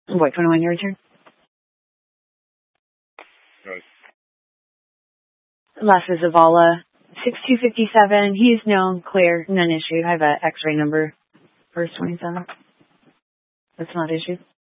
What, 21 your return? Right. Last is Zavala, 6257. He is known, clear, none issued. I have an X-ray number. First 27. That's not issued.